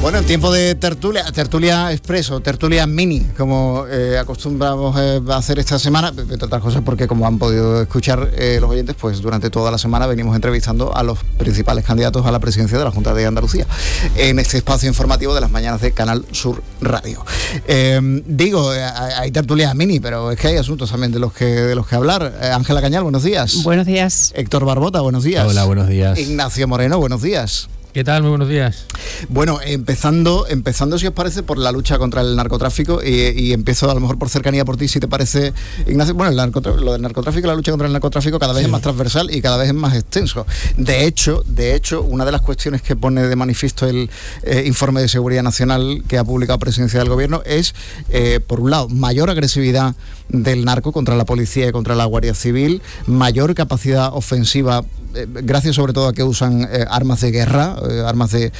Bueno, en tiempo de tertulia expreso, tertulia mini, como acostumbramos a hacer esta semana, entre otras cosas porque, como han podido escuchar los oyentes, pues durante toda la semana venimos entrevistando a los principales candidatos a la presidencia de la Junta de Andalucía en este espacio informativo de las mañanas de Canal Sur Radio. Hay tertulia mini, pero es que hay asuntos también de los que hablar. Ángela Cañal, buenos días. Buenos días. Héctor Barbota, buenos días. Hola, buenos días. Ignacio Moreno, buenos días. ¿Qué tal? Muy buenos días. Bueno, empezando si os parece por la lucha contra el narcotráfico y empiezo a lo mejor por cercanía por ti, si te parece, Ignacio. Bueno, lo del narcotráfico, la lucha contra el narcotráfico cada vez es más transversal y cada vez es más extenso. De hecho, una de las cuestiones que pone de manifiesto el informe de seguridad nacional que ha publicado Presidencia del Gobierno es, por un lado, mayor agresividad del narco contra la policía y contra la Guardia Civil, mayor capacidad ofensiva, gracias sobre todo a que usan armas de guerra, armas de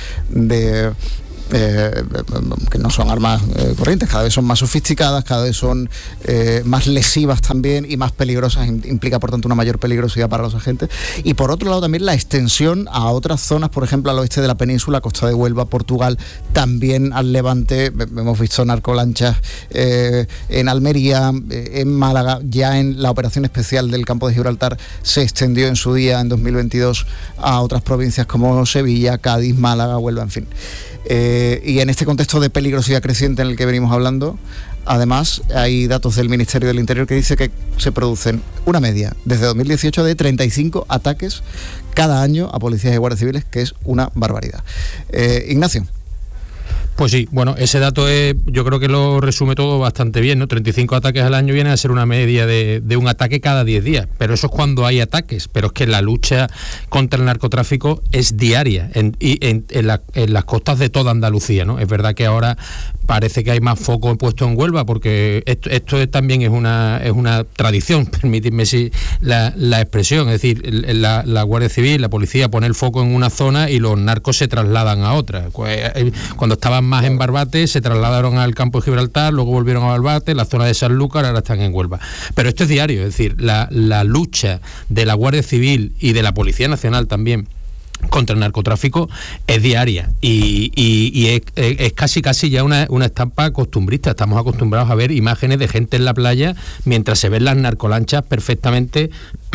que no son armas corrientes, cada vez son más sofisticadas, cada vez son más lesivas también y más peligrosas, implica por tanto una mayor peligrosidad para los agentes. Y por otro lado también la extensión a otras zonas, por ejemplo al oeste de la península, Costa de Huelva, Portugal, también al levante. Hemos visto narcolanchas en Almería, en Málaga, ya en la operación especial del campo de Gibraltar se extendió en su día, en 2022, a otras provincias como Sevilla, Cádiz, Málaga, Huelva, en fin. Y en este contexto de peligrosidad creciente en el que venimos hablando, además hay datos del Ministerio del Interior que dice que se producen una media desde 2018 de 35 ataques cada año a policías y guardias civiles, que es una barbaridad. Ignacio. Pues sí, bueno, ese dato yo creo que lo resume todo bastante bien, ¿no? 35 ataques al año viene a ser una media de un ataque cada 10 días, pero eso es cuando hay ataques, pero es que la lucha contra el narcotráfico es diaria en las costas de toda Andalucía, ¿no? Es verdad que ahora parece que hay más foco puesto en Huelva, porque esto también es una tradición, permíteme la expresión, es decir, la Guardia Civil, la policía pone el foco en una zona y los narcos se trasladan a otra. Cuando estaban más en Barbate, se trasladaron al campo de Gibraltar, luego volvieron a Barbate, la zona de Sanlúcar, ahora están en Huelva. Pero esto es diario, es decir, la lucha de la Guardia Civil y de la Policía Nacional también contra el narcotráfico es diaria y es casi ya una estampa costumbrista. Estamos acostumbrados a ver imágenes de gente en la playa mientras se ven las narcolanchas perfectamente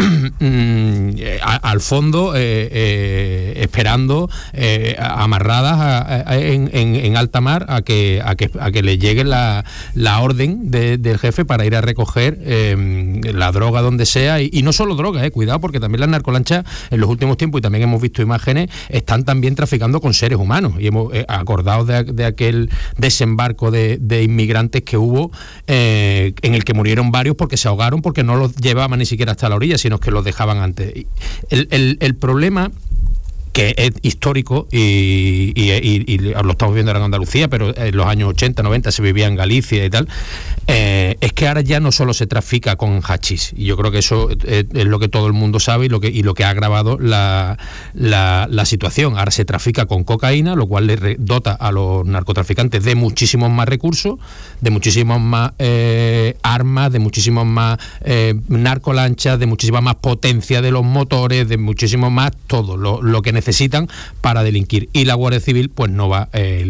al fondo, esperando, amarradas en alta mar a que le llegue la orden del jefe para ir a recoger la droga donde sea, y no solo droga, cuidado, porque también las narcolanchas en los últimos tiempos, y también hemos visto imágenes, están también traficando con seres humanos, y hemos acordado de aquel desembarco de inmigrantes que hubo, en el que murieron varios porque se ahogaron, porque no los llevaban ni siquiera hasta la orilla, sino que los dejaban antes. El problema, que es histórico y lo estamos viendo ahora en Andalucía, pero en los años 80, 90 se vivía en Galicia y tal, es que ahora ya no solo se trafica con hachís, y yo creo que eso es lo que todo el mundo sabe y lo que ha agravado la situación. Ahora se trafica con cocaína, lo cual le dota a los narcotraficantes de muchísimos más recursos, de muchísimos más armas, de muchísimos más narcolanchas, de muchísima más potencia de los motores, de muchísimo más todo lo que necesitan para delinquir. Y la Guardia Civil pues no va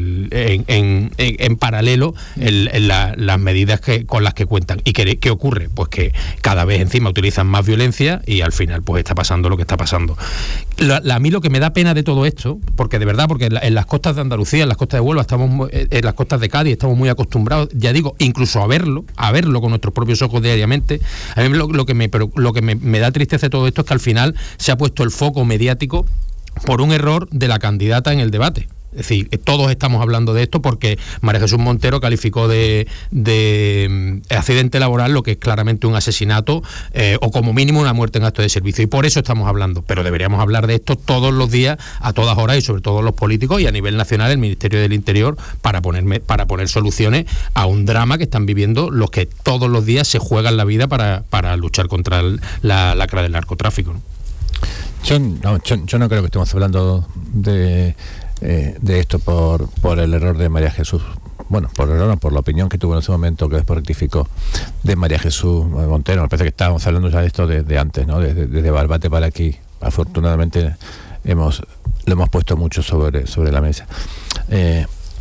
en paralelo las medidas con las que cuentan. ¿Y qué ocurre? Pues que cada vez encima utilizan más violencia y al final pues está pasando lo que está pasando. A mí lo que me da pena de todo esto, porque de verdad, porque en las costas de Andalucía, en las costas de Huelva, en las costas de Cádiz estamos muy acostumbrados, ya digo, incluso a verlo con nuestros propios ojos diariamente. A mí lo que me da tristeza de todo esto es que al final se ha puesto el foco mediático por un error de la candidata en el debate. Es decir, todos estamos hablando de esto porque María Jesús Montero calificó de accidente laboral lo que es claramente un asesinato, o como mínimo una muerte en acto de servicio, y por eso estamos hablando. Pero deberíamos hablar de esto todos los días, a todas horas, y sobre todo los políticos y a nivel nacional el Ministerio del Interior, para poner soluciones a un drama que están viviendo los que todos los días se juegan la vida para luchar contra la lacra del narcotráfico, ¿no? Yo no creo que estemos hablando de esto por el error de María Jesús. Bueno, por el error, no, por la opinión que tuvo en ese momento, que después rectificó, de María Jesús Montero. Me parece que estábamos hablando ya de esto de antes, ¿no? Desde Barbate para aquí. Afortunadamente lo hemos puesto mucho sobre la mesa.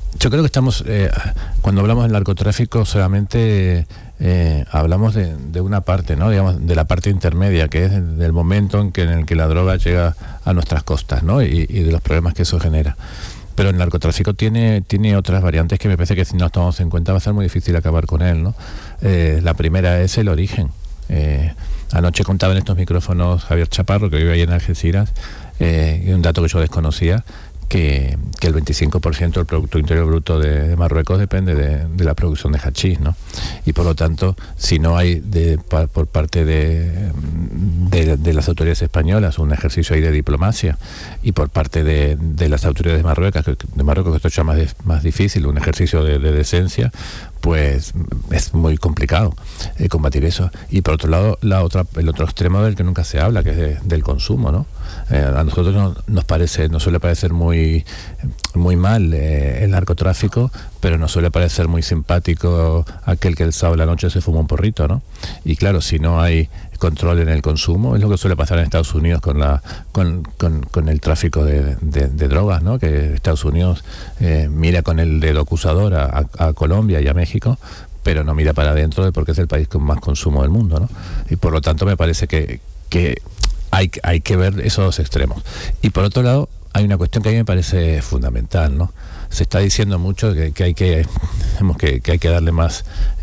Yo creo que estamos, cuando hablamos del narcotráfico, solamente hablamos de una parte, ¿no? Digamos, de la parte intermedia, que es del momento en el que la droga llega a nuestras costas, ¿no? Y de los problemas que eso genera. Pero el narcotráfico tiene otras variantes que me parece que si no las tomamos en cuenta va a ser muy difícil acabar con él, ¿no? La primera es el origen. Anoche contaba en estos micrófonos Javier Chaparro, que vive ahí en Algeciras, y un dato que yo desconocía, que el 25% del Producto Interior Bruto de Marruecos depende de la producción de hachís, ¿no? Y por lo tanto, si no hay por parte de las autoridades españolas un ejercicio ahí de diplomacia, y por parte de las autoridades de Marruecos, que esto es ya más difícil, un ejercicio de decencia, pues es muy complicado combatir eso. Y por otro lado, el otro extremo del que nunca se habla, que es del consumo, ¿no? A nosotros nos suele parecer muy mal el narcotráfico, pero nos suele parecer muy simpático aquel que el sábado a la noche se fuma un porrito, ¿no? Y claro, si no hay control en el consumo, es lo que suele pasar en Estados Unidos con el tráfico de drogas, ¿no? Que Estados Unidos mira con el dedo acusador a Colombia y a México, pero no mira para adentro porque es el país con más consumo del mundo, ¿no? Y por lo tanto me parece que hay que ver esos dos extremos. Y por otro lado, hay una cuestión que a mí me parece fundamental, ¿no? Se está diciendo mucho que hay que darle más,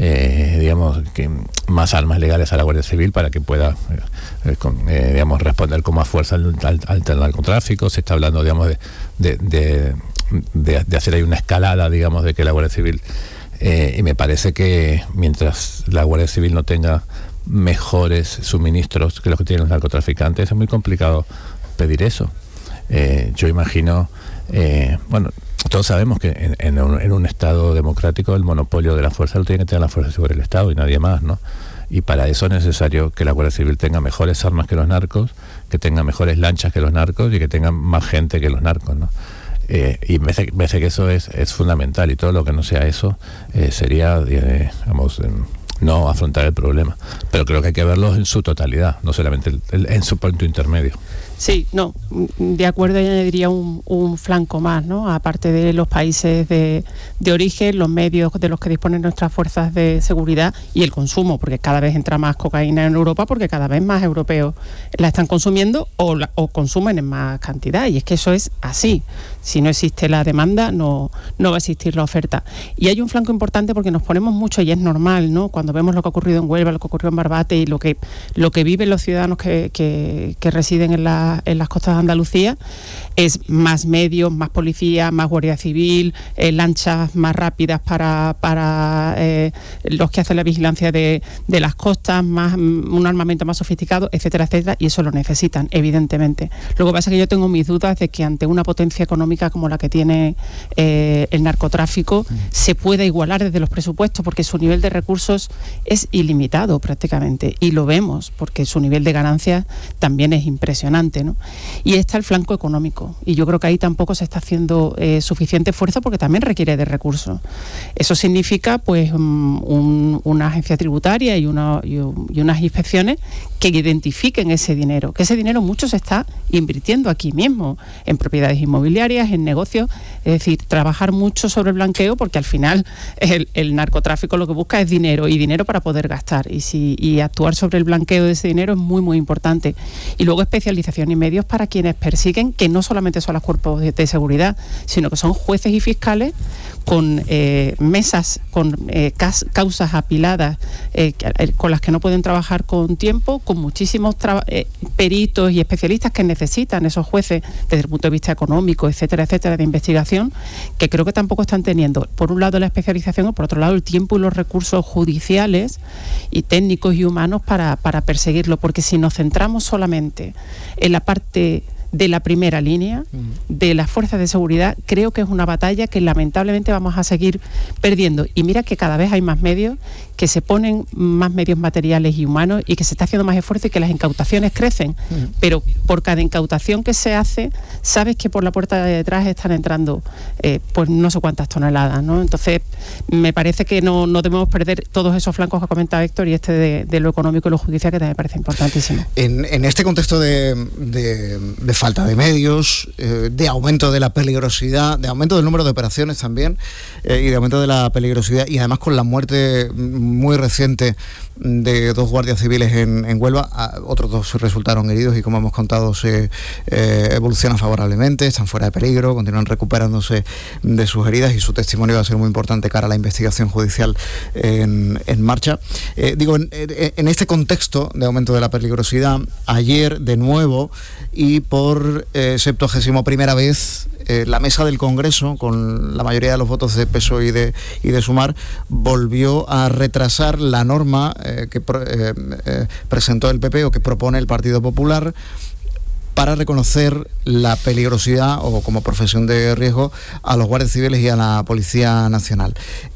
más armas legales a la Guardia Civil para que pueda, responder con más fuerza al narcotráfico. Se está hablando, de hacer ahí una escalada, de que la Guardia Civil, y me parece que mientras la Guardia Civil no tenga mejores suministros que los que tienen los narcotraficantes, es muy complicado pedir eso. Yo imagino, todos sabemos que en un Estado democrático el monopolio de la fuerza lo tiene que tener la fuerza sobre el Estado y nadie más, ¿no? Y para eso es necesario que la Guardia Civil tenga mejores armas que los narcos, que tenga mejores lanchas que los narcos y que tenga más gente que los narcos, ¿no? Y me parece que eso es fundamental, y todo lo que no sea eso sería, no afrontar el problema. Pero creo que hay que verlo en su totalidad, no solamente en su punto intermedio. Sí, no, de acuerdo, y añadiría un flanco más, ¿no? Aparte de los países de origen, los medios de los que disponen nuestras fuerzas de seguridad y el consumo, porque cada vez entra más cocaína en Europa, porque cada vez más europeos la están consumiendo o consumen en más cantidad, y es que eso es así. Si no existe la demanda, no va a existir la oferta. Y hay un flanco importante porque nos ponemos mucho, y es normal, ¿no? Cuando vemos lo que ha ocurrido en Huelva, lo que ocurrió en Barbate y lo que viven los ciudadanos que residen en las costas de Andalucía, es más medios, más policía, más guardia civil, lanchas más rápidas para los que hacen la vigilancia de las costas, más un armamento más sofisticado, etcétera, etcétera, y eso lo necesitan, evidentemente. Lo que pasa es que yo tengo mis dudas de que ante una potencia económica como la que tiene el narcotráfico se pueda igualar desde los presupuestos, porque su nivel de recursos es ilimitado prácticamente, y lo vemos porque su nivel de ganancias también es impresionante, ¿no? Y está el flanco económico, y yo creo que ahí tampoco se está haciendo suficiente esfuerzo, porque también requiere de recursos. Eso significa pues una agencia tributaria y unas inspecciones que identifiquen ese dinero, que ese dinero mucho se está invirtiendo aquí mismo, en propiedades inmobiliarias, en negocios, es decir, trabajar mucho sobre el blanqueo, porque al final el narcotráfico lo que busca es dinero, y dinero para poder gastar, y actuar sobre el blanqueo de ese dinero es muy, muy importante. Y luego especialización y medios para quienes persiguen, que no solamente son los cuerpos de seguridad, sino que son jueces y fiscales con mesas, con causas apiladas, con las que no pueden trabajar con tiempo, con muchísimos peritos y especialistas que necesitan esos jueces desde el punto de vista económico, etcétera, etcétera, de investigación, que creo que tampoco están teniendo, por un lado, la especialización, y por otro lado, el tiempo y los recursos judiciales y técnicos y humanos para perseguirlo, porque si nos centramos solamente en la parte de la primera línea de las fuerzas de seguridad, creo que es una batalla que lamentablemente vamos a seguir perdiendo. Y mira que cada vez hay más medios, que se ponen más medios materiales y humanos, y que se está haciendo más esfuerzo, y que las incautaciones crecen, pero por cada incautación que se hace, sabes que por la puerta de detrás están entrando pues no sé cuántas toneladas, ¿no? Entonces me parece que no debemos perder todos esos flancos que ha comentado Héctor, y de lo económico y lo judicial, que también me parece importantísimo. En este contexto de falta de medios, de aumento de la peligrosidad, de aumento del número de operaciones también, y de aumento de la peligrosidad, y además con la muerte muy reciente de 2 guardias civiles en Huelva. Otros 2 resultaron heridos y, como hemos contado, se evolucionan favorablemente, están fuera de peligro, continúan recuperándose de sus heridas, y su testimonio va a ser muy importante cara a la investigación judicial en marcha. En este contexto de aumento de la peligrosidad, ayer de nuevo y por 71ª vez, la mesa del Congreso, con la mayoría de los votos de PSOE y de Sumar, volvió a retrasar la norma que presentó el PP, o que propone el Partido Popular, para reconocer la peligrosidad o como profesión de riesgo a los guardias civiles y a la Policía Nacional.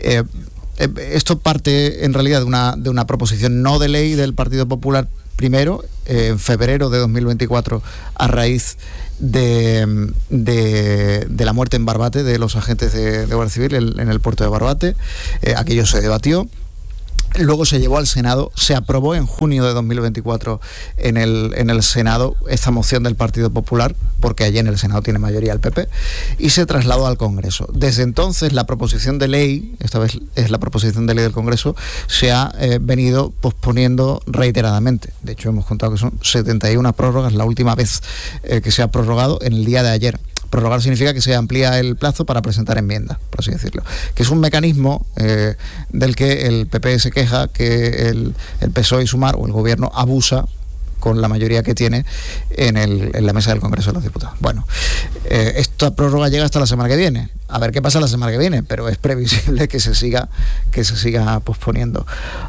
Esto parte en realidad de una proposición no de ley del Partido Popular, primero, en febrero de 2024, a raíz de la muerte en Barbate de los agentes de Guardia Civil en el puerto de Barbate. Aquello se debatió. Luego se llevó al Senado, se aprobó en junio de 2024 en el Senado esta moción del Partido Popular, porque allí en el Senado tiene mayoría el PP, y se trasladó al Congreso. Desde entonces la proposición de ley, esta vez es la proposición de ley del Congreso, se ha venido posponiendo reiteradamente. De hecho, hemos contado que son 71 prórrogas, la última vez que se ha prorrogado en el día de ayer. Prorrogar significa que se amplía el plazo para presentar enmiendas, por así decirlo, que es un mecanismo del que el PP se queja, que el PSOE y Sumar, o el gobierno, abusa con la mayoría que tiene en la mesa del Congreso de los Diputados. Bueno, esta prórroga llega hasta la semana que viene. A ver qué pasa la semana que viene, pero es previsible que se siga posponiendo.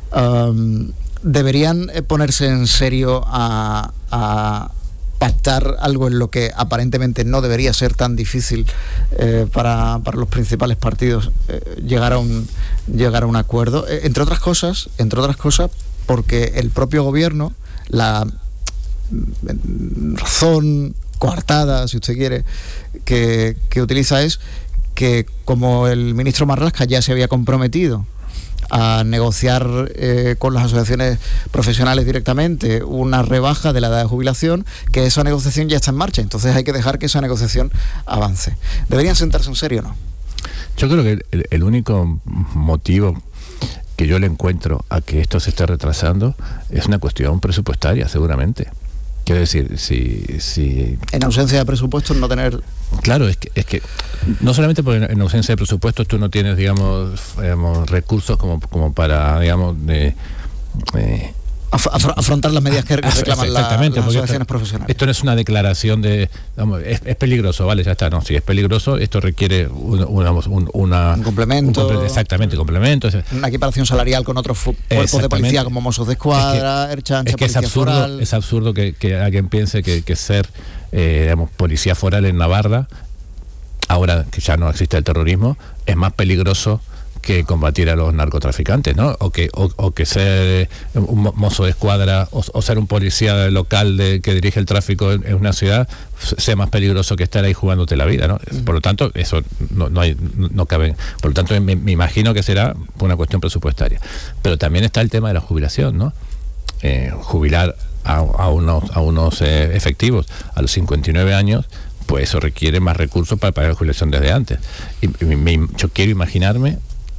Deberían ponerse en serio a pactar algo en lo que aparentemente no debería ser tan difícil para los principales partidos llegar a un acuerdo, entre otras cosas porque el propio gobierno, la razón coartada, si usted quiere, que utiliza es que, como el ministro Marlaska ya se había comprometido a negociar con las asociaciones profesionales directamente una rebaja de la edad de jubilación, que esa negociación ya está en marcha. Entonces hay que dejar que esa negociación avance. ¿Deberían sentarse en serio o no? Yo creo que el único motivo que yo le encuentro a que esto se esté retrasando es una cuestión presupuestaria, seguramente. Quiero decir, si en ausencia de presupuestos no tener... Claro, es que no solamente porque en ausencia de presupuestos tú no tienes, digamos recursos como para, digamos, afrontar las medidas que reclaman las asociaciones profesionales. Esto no es una declaración de, digamos, es peligroso, vale, ya está. No, si es peligroso, esto requiere un complemento. Exactamente, complemento. Una equiparación salarial con otros cuerpos de policía, como Mossos de Escuadra, Ertzaintza, Policía Foral. Es absurdo que alguien piense que ser policía foral en Navarra, ahora que ya no existe el terrorismo, es más peligroso que combatir a los narcotraficantes, ¿no? O que ser un mozo de escuadra o ser un policía local que dirige el tráfico en una ciudad sea más peligroso que estar ahí jugándote la vida, ¿no? Por lo tanto, eso no cabe. Por lo tanto, me imagino que será una cuestión presupuestaria. Pero también está el tema de la jubilación, ¿no? Jubilar a unos efectivos a los 59 años, pues eso requiere más recursos para pagar la jubilación desde antes. Y yo quiero imaginarme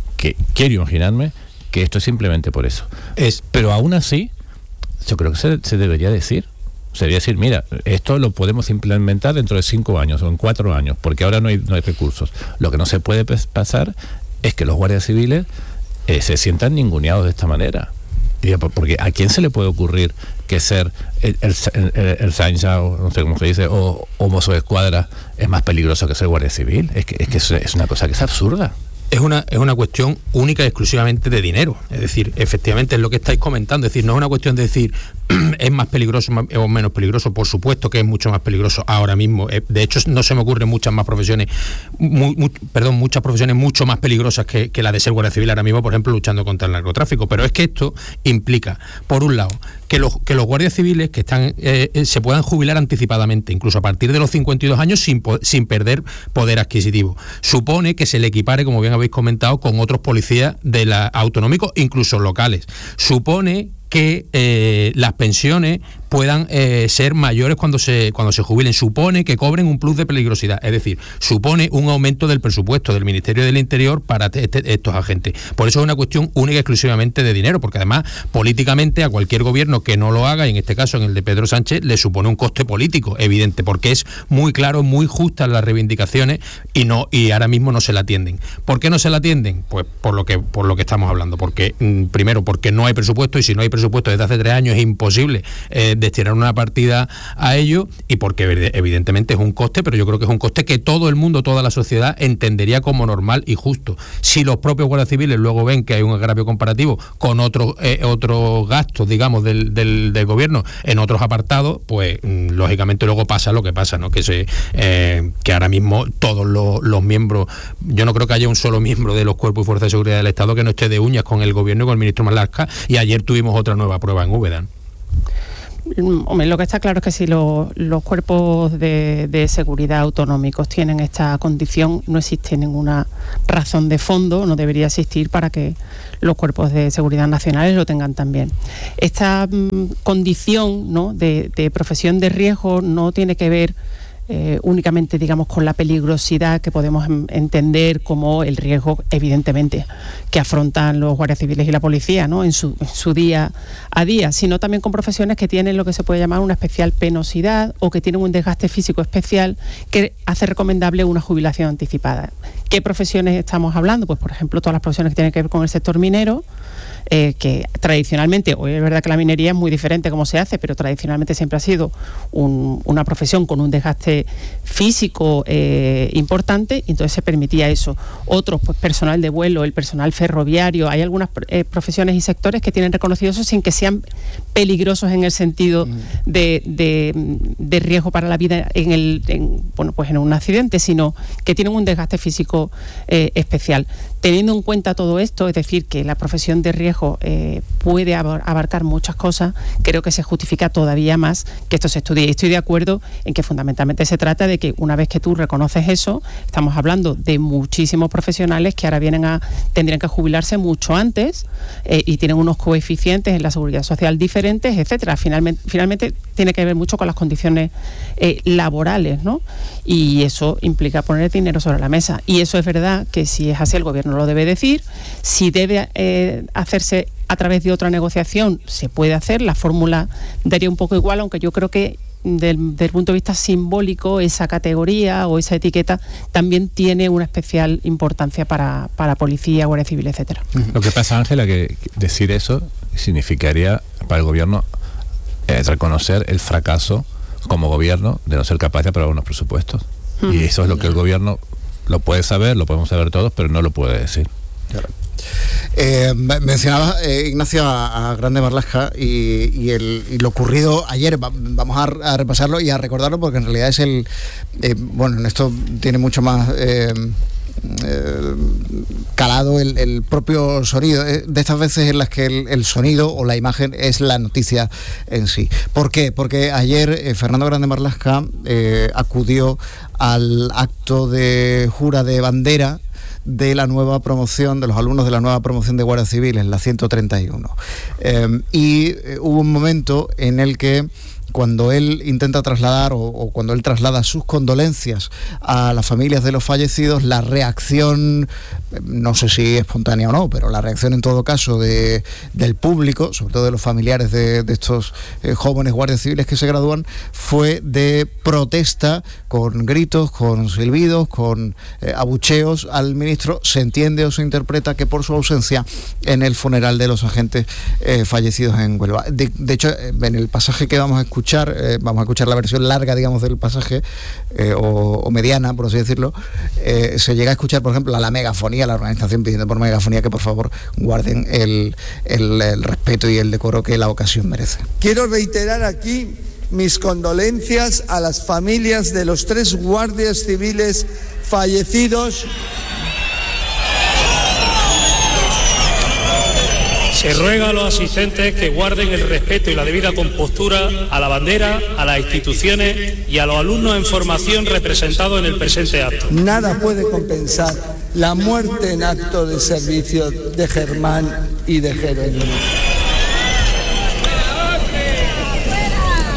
que esto es simplemente por eso. Pero aún así, yo creo que se debería decir. Se debería decir, mira, esto lo podemos implementar dentro de 5 años o en 4 años, porque ahora no hay recursos. Lo que no se puede pasar es que los guardias civiles se sientan ninguneados de esta manera. Porque ¿a quién se le puede ocurrir que ser el Sainza, o no sé cómo se dice, o mozo de escuadra es más peligroso que ser guardia civil? Es que es una cosa que es absurda. Es una cuestión única y exclusivamente de dinero. Es decir, efectivamente es lo que estáis comentando. Es decir, no es una cuestión de decir es más peligroso o menos peligroso. Por supuesto que es mucho más peligroso ahora mismo. De hecho, no se me ocurren muchas profesiones mucho más peligrosas que la de ser guardia civil ahora mismo, por ejemplo, luchando contra el narcotráfico. Pero es que esto implica, por un lado, que los guardias civiles que están se puedan jubilar anticipadamente, incluso a partir de los 52 años, sin perder poder adquisitivo. Supone que se le equipare, como bien habéis comentado, con otros policías autonómicos, incluso locales. Supone que las pensiones puedan ser mayores cuando se jubilen. Supone que cobren un plus de peligrosidad, es decir, supone un aumento del presupuesto del Ministerio del Interior para estos agentes. Por eso es una cuestión única y exclusivamente de dinero, porque además políticamente a cualquier gobierno que no lo haga, y en este caso en el de Pedro Sánchez, le supone un coste político evidente, porque es muy claro, muy justas las reivindicaciones y ahora mismo no se la atienden. ¿Por qué no se la atienden? Pues por lo que estamos hablando, porque primero porque no hay presupuesto, y si no hay presupuesto desde hace 3 años es imposible destinar una partida a ello, y porque evidentemente es un coste, pero yo creo que es un coste que todo el mundo, toda la sociedad entendería como normal y justo. Si los propios guardias civiles luego ven que hay un agravio comparativo con otros gastos, digamos, del gobierno en otros apartados, pues lógicamente luego pasa lo que pasa, ¿no? Que ahora mismo todos los miembros, yo no creo que haya un solo miembro de los cuerpos y fuerzas de seguridad del Estado que no esté de uñas con el gobierno y con el ministro Marlaska, y ayer tuvimos otra nueva prueba en Úbeda. Hombre, lo que está claro es que si los cuerpos de seguridad autonómicos tienen esta condición, no existe ninguna razón de fondo, no debería existir para que los cuerpos de seguridad nacionales lo tengan también. Esta condición, ¿no?, de profesión de riesgo no tiene que ver únicamente, digamos, con la peligrosidad que podemos entender como el riesgo, evidentemente, que afrontan los guardias civiles y la policía, ¿no?, en su día a día, sino también con profesiones que tienen lo que se puede llamar una especial penosidad o que tienen un desgaste físico especial que hace recomendable una jubilación anticipada. ¿Qué profesiones estamos hablando? Pues, por ejemplo, todas las profesiones que tienen que ver con el sector minero, que tradicionalmente, hoy es verdad que la minería es muy diferente cómo se hace, pero tradicionalmente siempre ha sido una profesión con un desgaste físico importante, y entonces se permitía eso. Otros, pues personal de vuelo, el personal ferroviario, hay algunas profesiones y sectores que tienen reconocido eso sin que sean peligrosos en el sentido de riesgo para la vida en un accidente, sino que tienen un desgaste físico especial. Teniendo en cuenta todo esto, es decir, que la profesión de riesgo puede abarcar muchas cosas, creo que se justifica todavía más que esto se estudie. Y estoy de acuerdo en que fundamentalmente se trata de que una vez que tú reconoces eso, estamos hablando de muchísimos profesionales que ahora tendrían que jubilarse mucho antes y tienen unos coeficientes en la seguridad social diferentes, etcétera. Finalmente tiene que ver mucho con las condiciones laborales, ¿no? Y eso implica poner dinero sobre la mesa. Y eso es verdad que si es así, el gobierno lo debe decir. Si debe hacerse a través de otra negociación, se puede hacer. La fórmula daría un poco igual, aunque yo creo que desde el punto de vista simbólico esa categoría o esa etiqueta también tiene una especial importancia para policía, guardia civil, etcétera. Lo que pasa, Ángela, que decir eso significaría para el gobierno reconocer el fracaso como gobierno de no ser capaz de aprobar unos presupuestos. Y eso es lo que el gobierno lo puede saber, lo podemos saber todos, pero no lo puede decir. Claro. Mencionaba Ignacio a Grande Marlaska y lo ocurrido ayer. Vamos a repasarlo y a recordarlo, porque en realidad es en esto tiene mucho más calado el propio sonido, de estas veces en las que el sonido o la imagen es la noticia en sí. ¿Por qué? Porque ayer Fernando Grande Marlaska acudió al acto de jura de bandera de la nueva promoción, de los alumnos de la nueva promoción de Guardia Civil, en la 131. Y hubo un momento en el que, cuando él intenta trasladar o cuando él traslada sus condolencias a las familias de los fallecidos, la reacción, no sé si espontánea o no, pero la reacción en todo caso del público, sobre todo de los familiares de estos jóvenes guardias civiles que se gradúan, fue de protesta, con gritos, con silbidos, con abucheos al ministro. Se entiende o se interpreta que por su ausencia en el funeral de los agentes fallecidos en Huelva. De hecho, en el pasaje que vamos a escuchar la versión larga, digamos, del pasaje, o mediana, por así decirlo. Se llega a escuchar, por ejemplo, a la megafonía, la organización pidiendo por megafonía que por favor guarden el respeto y el decoro que la ocasión merece. Quiero reiterar aquí mis condolencias a las familias de los 3 guardias civiles fallecidos. Se ruega a los asistentes que guarden el respeto y la debida compostura a la bandera, a las instituciones y a los alumnos en formación representados en el presente acto. Nada puede compensar la muerte en acto de servicio de Germán y de Jerónimo.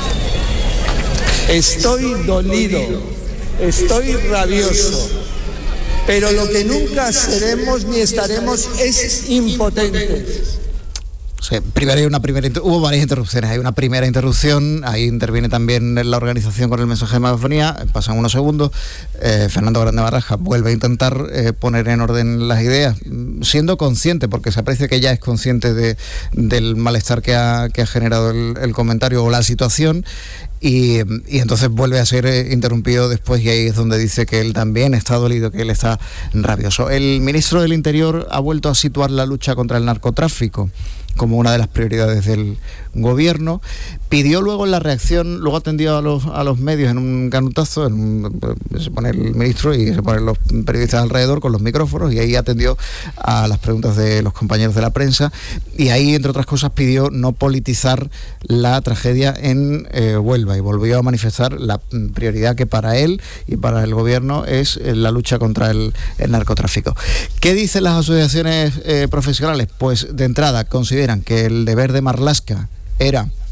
Estoy dolido, estoy rabioso, pero lo que nunca seremos ni estaremos es impotentes. Sí, primero hubo varias interrupciones. Hay una primera interrupción, ahí interviene también la organización con el mensaje de megafonía, pasan unos segundos, Fernando Grande Marrasca vuelve a intentar poner en orden las ideas, siendo consciente, porque se aprecia que ya es consciente del malestar que ha generado el comentario o la situación, y entonces vuelve a ser interrumpido después, y ahí es donde dice que él también está dolido, que él está rabioso. El ministro del Interior ha vuelto a situar la lucha contra el narcotráfico como una de las prioridades del gobierno. Pidió luego en la reacción, luego atendió a los medios en un canutazo, se pone el ministro y se ponen los periodistas alrededor con los micrófonos, y ahí atendió a las preguntas de los compañeros de la prensa, y ahí, entre otras cosas, pidió no politizar la tragedia en Huelva, y volvió a manifestar la prioridad que para él y para el gobierno es la lucha contra el narcotráfico. ¿Qué dicen las asociaciones profesionales? Pues de entrada consideran que el deber de Marlaska era